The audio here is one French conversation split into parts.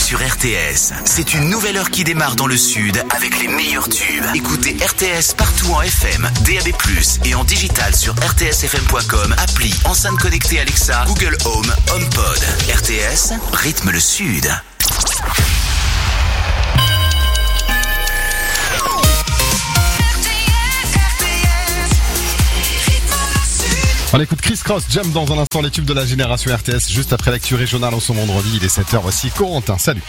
sur RTS. C'est une nouvelle heure qui démarre dans le sud avec les meilleurs tubes. Écoutez RTS partout en FM, DAB+, et en digital sur rtsfm.com, appli, enceinte connectée Alexa, Google Home, HomePod. RTS, rythme le sud. On écoute Chris Cross, Jump dans un instant, les tubes de la génération RTS, juste après l'actu régionale en ce vendredi, il est 7h, voici Corentin, salut.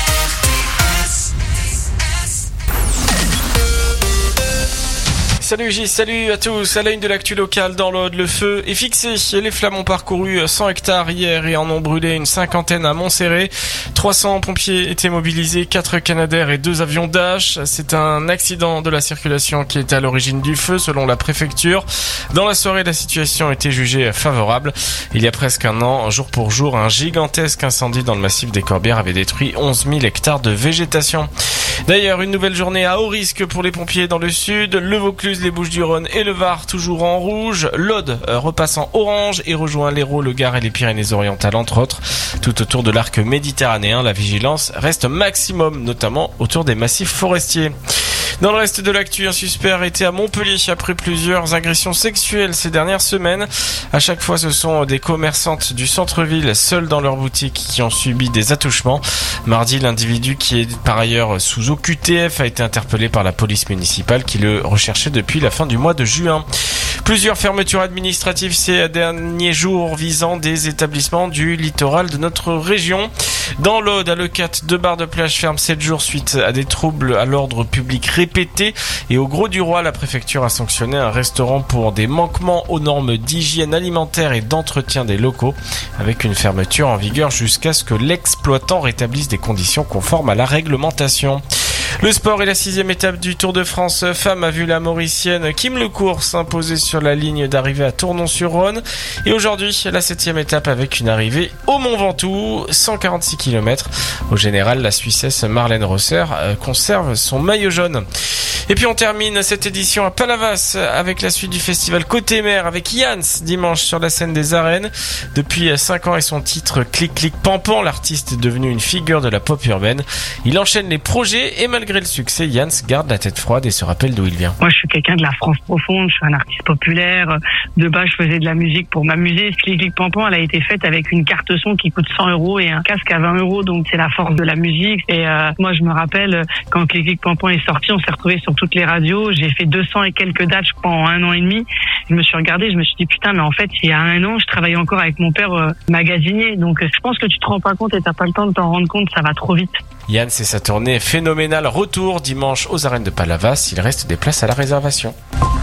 Salut Gilles, salut à tous. À la une de l'actu locale dans l'Aude, le feu est fixé. Les flammes ont parcouru 100 hectares hier et en ont brûlé une cinquantaine à Montserrat. 300 pompiers étaient mobilisés, 4 Canadair et 2 avions Dash. C'est un accident de la circulation qui est à l'origine du feu selon la préfecture. Dans la soirée, la situation était jugée favorable. Il y a presque un an, jour pour jour, un gigantesque incendie dans le massif des Corbières avait détruit 11 000 hectares de végétation. D'ailleurs, une nouvelle journée à haut risque pour les pompiers dans le sud. Le Vaucluse, les Bouches-du-Rhône et le Var toujours en rouge. L'Aude repasse en orange et rejoint l'Hérault, le Gard et les Pyrénées-Orientales entre autres. Tout autour de l'arc méditerranéen, la vigilance reste maximum, notamment autour des massifs forestiers. Dans le reste de l'actu, un suspect arrêté à Montpellier après plusieurs agressions sexuelles ces dernières semaines. À chaque fois, ce sont des commerçantes du centre-ville, seules dans leur boutique, qui ont subi des attouchements. Mardi, l'individu, qui est par ailleurs sous OQTF, a été interpellé par la police municipale qui le recherchait depuis la fin du mois de juin. Plusieurs fermetures administratives ces derniers jours visant des établissements du littoral de notre région. Dans l'Aude, à Leucate, 2 bars de plage ferment 7 jours suite à des troubles à l'ordre public répétés. Et au Grau-du-Roi, la préfecture a sanctionné un restaurant pour des manquements aux normes d'hygiène alimentaire et d'entretien des locaux, avec une fermeture en vigueur jusqu'à ce que l'exploitant rétablisse des conditions conformes à la réglementation. Le sport et la 6e étape du Tour de France Femmes a vu la Mauricienne Kim Lecourt s'imposer sur la ligne d'arrivée à Tournon-sur-Rhône. Et aujourd'hui, la 7e étape avec une arrivée au Mont Ventoux, 146 km. Au général, la Suissesse Marlène Rosser conserve son maillot jaune. Et puis on termine cette édition à Palavas avec la suite du festival Côté Mer avec Yans dimanche sur la scène des arènes. Depuis 5 ans et son titre Clic Clic Pampan, l'artiste est devenu une figure de la pop urbaine. Il enchaîne les projets et malgré le succès, Yans garde la tête froide et se rappelle d'où il vient. Moi je suis quelqu'un de la France profonde, je suis un artiste populaire. De base je faisais de la musique pour m'amuser. Clic Clic Pampan, elle a été faite avec une carte son qui coûte 100 € et un casque à 20 €. Donc c'est la force de la musique. Et moi je me rappelle quand Clic Clic Pampan est sorti, on s'est retrouvés sur toutes les radios. J'ai fait 200 et quelques dates, je crois, en 1 an et demi. Je me suis regardé, je me suis dit putain, mais en fait, il y a 1 an, je travaillais encore avec mon père magasinier. Donc je pense que tu te rends pas compte et t'as pas le temps de t'en rendre compte, ça va trop vite. Yann, c'est sa tournée phénoménale. Retour dimanche aux arènes de Palavas. Il reste des places à la réservation.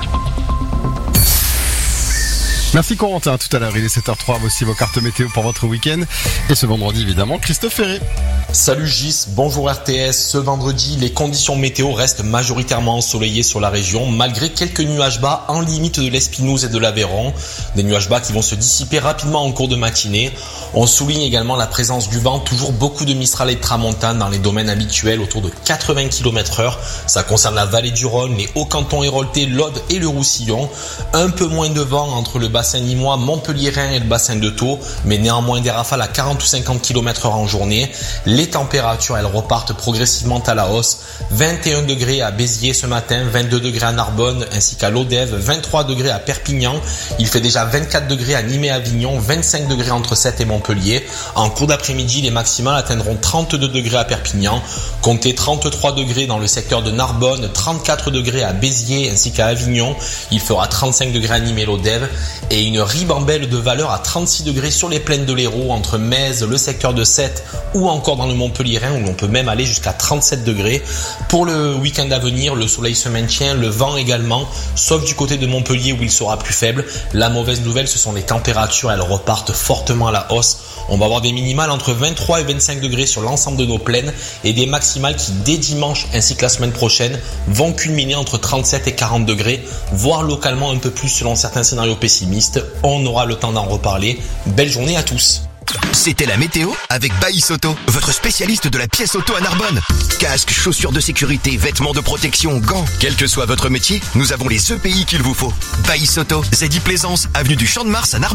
Merci Corentin, tout à l'heure il est 7h03, voici vos cartes météo pour votre week-end. Et ce vendredi évidemment, Christophe Ferré. Salut Gis, bonjour RTS. Ce vendredi, les conditions météo restent majoritairement ensoleillées sur la région, malgré quelques nuages bas en limite de l'Espinouse et de l'Aveyron. Des nuages bas qui vont se dissiper rapidement en cours de matinée. On souligne également la présence du vent, toujours beaucoup de Mistral et de Tramontane dans les domaines habituels, autour de 80 km/h. Ça concerne la vallée du Rhône, les Hauts-Cantons héroltais, l'Aude et le Roussillon. Un peu moins de vent entre le bassin nîmois, Montpellier-Rhin et le bassin de Thau, mais néanmoins des rafales à 40 ou 50 km/h en journée. Les températures, elles repartent progressivement à la hausse. 21 degrés à Béziers ce matin, 22 degrés à Narbonne ainsi qu'à Lodève, 23 degrés à Perpignan. Il fait déjà 24 degrés à Nîmes et Avignon, 25 degrés entre Sète et Montpellier. En cours d'après-midi, les maximales atteindront 32 degrés à Perpignan. Comptez 33 degrés dans le secteur de Narbonne, 34 degrés à Béziers ainsi qu'à Avignon. Il fera 35 degrés à Nîmes et Lodève. Et une ribambelle de valeur à 36 degrés sur les plaines de l'Hérault, entre Metz, le secteur de Sète ou encore dans le Montpellier-Rhin où l'on peut même aller jusqu'à 37 degrés. Pour le week-end à venir, le soleil se maintient, le vent également, sauf du côté de Montpellier où il sera plus faible. La mauvaise nouvelle, ce sont les températures, elles repartent fortement à la hausse. On va avoir des minimales entre 23 et 25 degrés sur l'ensemble de nos plaines et des maximales qui, dès dimanche ainsi que la semaine prochaine, vont culminer entre 37 et 40 degrés, voire localement un peu plus selon certains scénarios pessimistes. On aura le temps d'en reparler. Belle journée à tous. C'était la météo avec Baïs Auto, votre spécialiste de la pièce auto à Narbonne. Casques, chaussures de sécurité, vêtements de protection, gants. Quel que soit votre métier, nous avons les EPI qu'il vous faut. Baïs Auto, Zedi Plaisance, avenue du Champ de Mars à Narbonne.